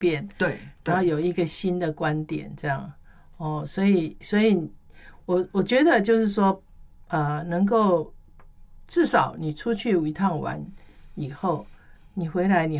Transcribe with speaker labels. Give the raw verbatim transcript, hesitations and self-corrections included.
Speaker 1: 变，
Speaker 2: 对，
Speaker 1: 然后有一个新的观点，这样哦，所以所以我我觉得就是说，呃，能够至少你出去一趟玩以后，你回来你